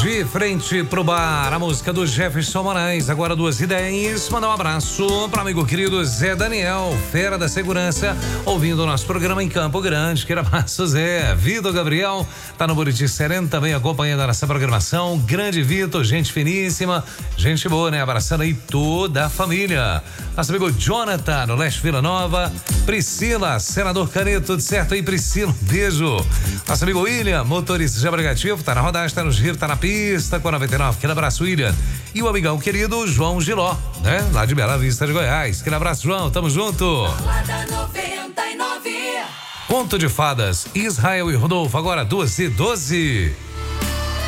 De frente pro bar, a música do Jefferson Moraes, agora 2h10. Mandar um abraço para amigo querido Zé Daniel, fera da segurança, ouvindo o nosso programa em Campo Grande. Aquele abraço, Zé. Vitor Gabriel tá no Buriti Sereno também acompanhando a nossa programação. Grande Vitor, gente finíssima, gente boa, né? Abraçando aí toda a família. Nosso amigo Jonathan, no Leste Vila Nova. Priscila, senador Caneto, tudo certo aí, Priscila? Um beijo. Nosso amigo William, motorista de aplicativo, tá na rodagem, tá no giro, tá na pista com a 99. Aquele abraço, William. E o amigão querido João Giló, né? Lá de Bela Vista de Goiás. Aquele abraço, João, tamo junto. Balada 99. Conto de fadas, Israel e Rodolfo, agora 2h12.